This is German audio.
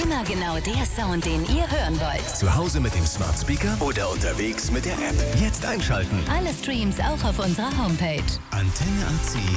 Immer genau der Sound, den ihr hören wollt. Zu Hause mit dem Smart Speaker oder unterwegs mit der App. Jetzt einschalten. Alle Streams auch auf unserer Homepage. Antenne AC